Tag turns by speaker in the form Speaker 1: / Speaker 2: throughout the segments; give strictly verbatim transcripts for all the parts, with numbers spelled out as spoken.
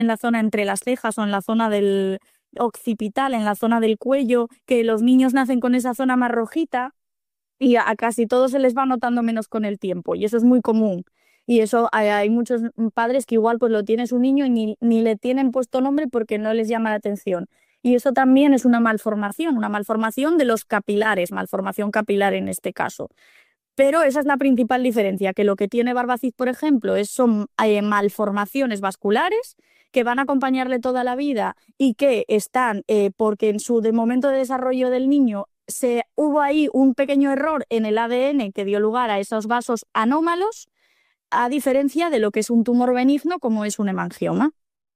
Speaker 1: en la zona entre las cejas o en la zona del occipital, en la zona del cuello, que los niños nacen con esa zona más rojita y a, a casi todos se les va notando menos con el tiempo y eso es muy común. Y eso hay, hay muchos padres que igual pues lo tiene su niño y ni, ni le tienen puesto nombre porque no les llama la atención. Y eso también es una malformación, una malformación de los capilares, malformación capilar en este caso. Pero esa es la principal diferencia, que lo que tiene Barbacid, por ejemplo, es, son eh, malformaciones vasculares que van a acompañarle toda la vida y que están, eh, porque en su de momento de desarrollo del niño se, hubo ahí un pequeño error en el A D N que dio lugar a esos vasos anómalos, a diferencia de lo que es un tumor benigno como es un hemangioma.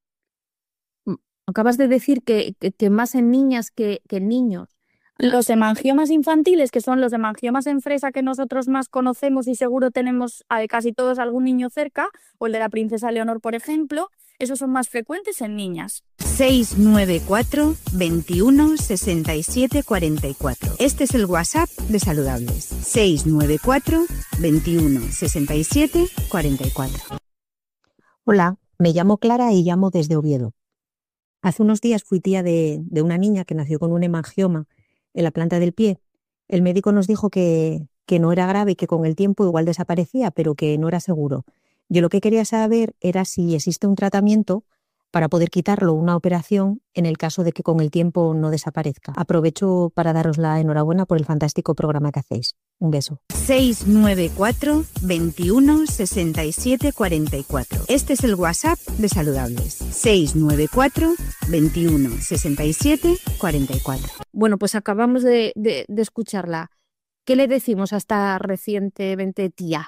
Speaker 2: Mm, Acabas de decir que, que, que más en niñas que, que en niños.
Speaker 1: Los hemangiomas infantiles, que son los hemangiomas en fresa que nosotros más conocemos y seguro tenemos a casi todos algún niño cerca, o el de la princesa Leonor, por ejemplo, esos son más frecuentes en niñas.
Speaker 3: seis nueve cuatro, veintiuno, sesenta y siete, cuarenta y cuatro. Este es el WhatsApp de Saludables. seis nueve cuatro, veintiuno, sesenta y siete, cuarenta y cuatro.
Speaker 4: Hola, me llamo Clara y llamo desde Oviedo. Hace unos días fui tía de, de una niña que nació con un hemangioma en la planta del pie. El médico nos dijo que, que no era grave y que con el tiempo igual desaparecía, pero que no era seguro. Yo lo que quería saber era si existe un tratamiento para poder quitarlo, una operación, en el caso de que con el tiempo no desaparezca. Aprovecho para daros la enhorabuena por el fantástico programa que hacéis. Un beso.
Speaker 3: seis nueve cuatro, veintiuno, sesenta y siete, cuarenta y cuatro. Este es el WhatsApp de Saludables. seis nueve cuatro, veintiuno, sesenta y siete, cuarenta y cuatro.
Speaker 2: Bueno, pues acabamos de, de, de escucharla. ¿Qué le decimos a esta recientemente tía?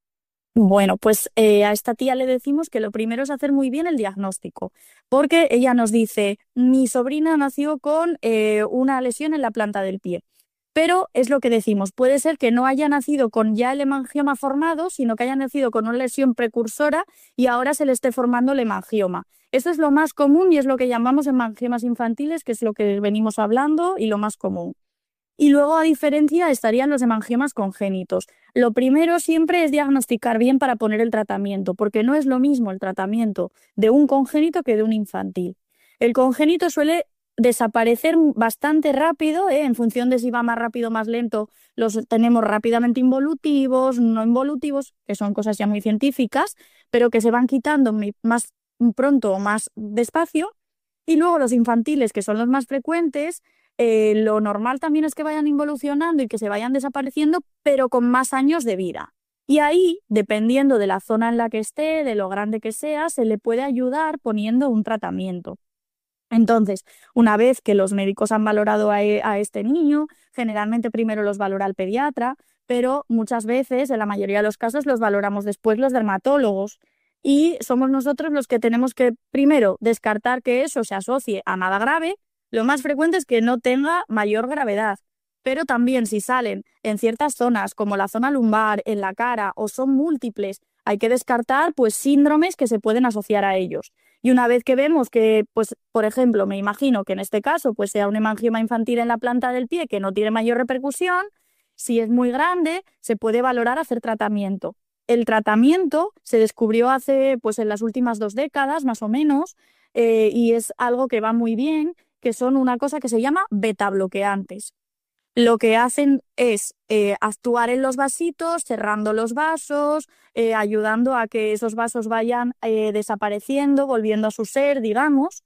Speaker 1: Bueno, pues eh, a esta tía le decimos que lo primero es hacer muy bien el diagnóstico, porque ella nos dice, mi sobrina nació con eh, una lesión en la planta del pie. Pero es lo que decimos, puede ser que no haya nacido con ya el hemangioma formado, sino que haya nacido con una lesión precursora y ahora se le esté formando el hemangioma. Esto es lo más común y es lo que llamamos hemangiomas infantiles, que es lo que venimos hablando y lo más común. Y luego, a diferencia, estarían los hemangiomas congénitos. Lo primero siempre es diagnosticar bien para poner el tratamiento, porque no es lo mismo el tratamiento de un congénito que de un infantil. El congénito suele desaparecer bastante rápido, ¿eh? En función de si va más rápido o más lento, los tenemos rápidamente involutivos, no involutivos, que son cosas ya muy científicas, pero que se van quitando más pronto o más despacio. Y luego los infantiles, que son los más frecuentes, eh, lo normal también es que vayan involucionando y que se vayan desapareciendo, pero con más años de vida. Y ahí, dependiendo de la zona en la que esté, de lo grande que sea, se le puede ayudar poniendo un tratamiento. Entonces, una vez que los médicos han valorado a, e- a este niño, generalmente primero los valora el pediatra, pero muchas veces, en la mayoría de los casos, los valoramos después los dermatólogos. Y somos nosotros los que tenemos que, primero, descartar que eso se asocie a nada grave. Lo más frecuente es que no tenga mayor gravedad. Pero también si salen en ciertas zonas, como la zona lumbar, en la cara, o son múltiples, hay que descartar pues síndromes que se pueden asociar a ellos. Y una vez que vemos que, pues, por ejemplo, me imagino que en este caso pues sea un hemangioma infantil en la planta del pie que no tiene mayor repercusión, si es muy grande, se puede valorar hacer tratamiento. El tratamiento se descubrió hace, pues, en las últimas dos décadas, más o menos, eh, y es algo que va muy bien, que son una cosa que se llama betabloqueantes. Lo que hacen es eh, actuar en los vasitos, cerrando los vasos, eh, ayudando a que esos vasos vayan eh, desapareciendo, volviendo a su ser, digamos.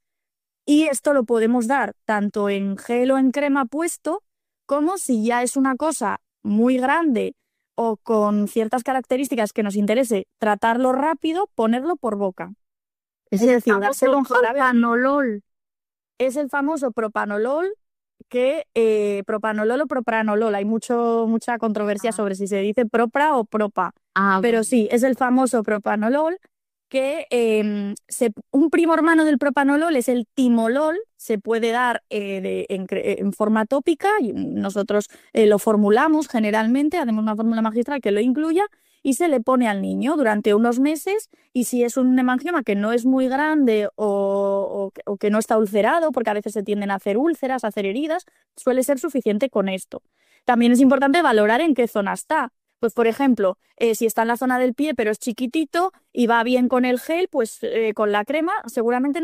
Speaker 1: Y esto lo podemos dar tanto en gel o en crema puesto, como si ya es una cosa muy grande o con ciertas características que nos interese tratarlo rápido, ponerlo por boca.
Speaker 2: Es
Speaker 1: Es
Speaker 2: el
Speaker 1: decir, dárselo en
Speaker 2: famoso
Speaker 1: jarabe.
Speaker 2: propanolol.
Speaker 1: Es el famoso propanolol, que eh, propanolol o propranolol. Hay mucho, mucha controversia
Speaker 2: Ah,
Speaker 1: sobre si se dice propra o propa.
Speaker 2: ah,
Speaker 1: Pero sí, es el famoso propanolol, que eh, se- un primo hermano del propanolol es el timolol. Se puede dar eh, de- en, cre- en forma tópica y nosotros eh, lo formulamos generalmente, hacemos una fórmula magistral que lo incluya y se le pone al niño durante unos meses. Y si es un hemangioma que no es muy grande o, o que o que no está ulcerado, porque a veces se tienden a hacer úlceras, a hacer heridas, suele ser suficiente con esto. También es importante valorar en qué zona está, Pues, por ejemplo, eh, si está en la zona del pie pero es chiquitito y va bien con el gel, pues eh, con la crema seguramente